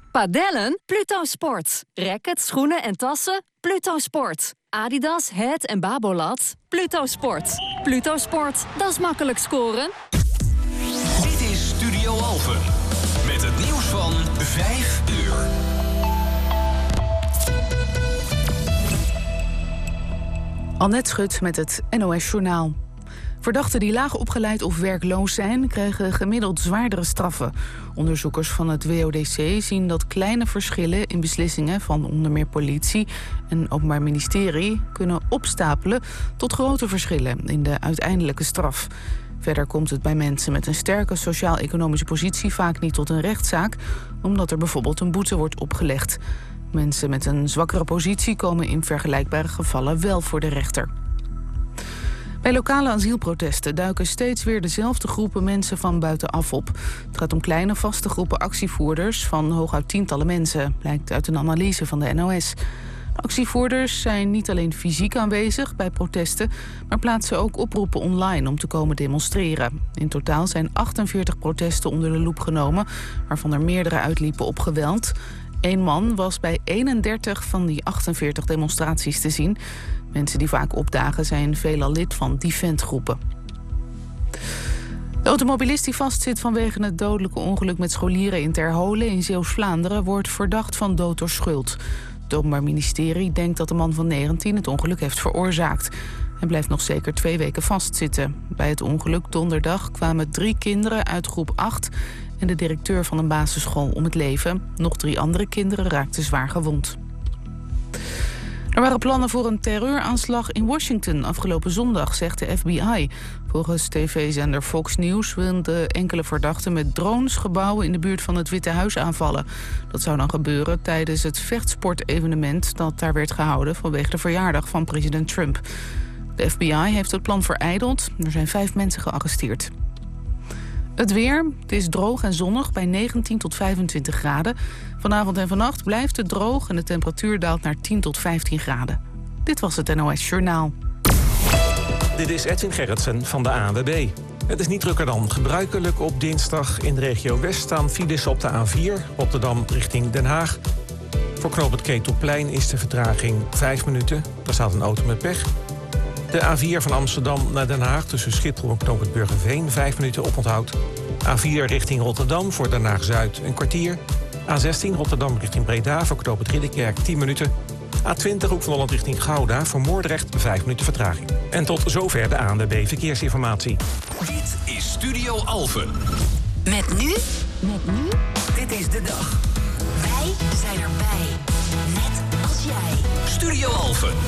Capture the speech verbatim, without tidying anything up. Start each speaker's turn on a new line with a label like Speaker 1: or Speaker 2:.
Speaker 1: Padellen? Pluto Sport. Rackets, schoenen en tassen? Pluto Sport. Adidas, Het en Babolat? Pluto Sport. Pluto Sport, dat is makkelijk scoren.
Speaker 2: Dit is Studio Alphen. Met het nieuws van vijf uur.
Speaker 3: Annette Schut met het N O S-journaal. Verdachten die laag opgeleid of werkloos zijn, krijgen gemiddeld zwaardere straffen. Onderzoekers van het W O D C zien dat kleine verschillen in beslissingen van onder meer politie en Openbaar Ministerie kunnen opstapelen tot grote verschillen in de uiteindelijke straf. Verder komt het bij mensen met een sterke sociaal-economische positie vaak niet tot een rechtszaak, omdat er bijvoorbeeld een boete wordt opgelegd. Mensen met een zwakkere positie komen in vergelijkbare gevallen wel voor de rechter. Bij lokale asielprotesten duiken steeds weer dezelfde groepen mensen van buitenaf op. Het gaat om kleine vaste groepen actievoerders van hooguit tientallen mensen, blijkt uit een analyse van de N O S. De actievoerders zijn niet alleen fysiek aanwezig bij protesten, maar plaatsen ook oproepen online om te komen demonstreren. In totaal zijn achtenveertig protesten onder de loep genomen, waarvan er meerdere uitliepen op geweld. Eén man was bij eenendertig van die achtenveertig demonstraties te zien. Mensen die vaak opdagen zijn veelal lid van die ventgroepen. De automobilist die vastzit vanwege het dodelijke ongeluk met scholieren in Terholen in Zeeuws-Vlaanderen wordt verdacht van dood door schuld. Het Openbaar Ministerie denkt dat de man van negentien het ongeluk heeft veroorzaakt. Hij blijft nog zeker twee weken vastzitten. Bij het ongeluk donderdag kwamen drie kinderen uit groep acht en de directeur van een basisschool om het leven. Nog drie andere kinderen raakten zwaar gewond. Er waren plannen voor een terreuraanslag in Washington afgelopen zondag, zegt de F B I. Volgens tv-zender Fox News wilden enkele verdachten met drones gebouwen in de buurt van het Witte Huis aanvallen. Dat zou dan gebeuren tijdens het vechtsportevenement dat daar werd gehouden vanwege de verjaardag van president Trump. De F B I heeft het plan verijdeld. Er zijn vijf mensen gearresteerd. Het weer, het is droog en zonnig bij negentien tot vijfentwintig graden. Vanavond en vannacht blijft het droog en de temperatuur daalt naar tien tot vijftien graden. Dit was het N O S Journaal.
Speaker 4: Dit is Edwin Gerritsen van de A N W B. Het is niet drukker dan gebruikelijk op dinsdag. In de regio West staan files op de A vier, Rotterdam richting Den Haag. Voor knooppunt Ketelplein is de vertraging vijf minuten. Daar staat een auto met pech. De A vier van Amsterdam naar Den Haag tussen Schiphol en knooppunt Burgerveen, vijf minuten oponthoud. A vier richting Rotterdam voor Den Haag-Zuid een kwartier. A zestien Rotterdam richting Breda voor knooppunt Ridderkerk tien minuten. A twintig Hoek van Holland richting Gouda voor Moordrecht vijf minuten vertraging. En tot zover de A N W B Verkeersinformatie.
Speaker 2: Dit is Studio Alphen.
Speaker 5: Met nu?
Speaker 1: Met nu?
Speaker 2: Dit is de dag.
Speaker 5: Wij zijn erbij. Net als jij.
Speaker 2: Studio Alphen.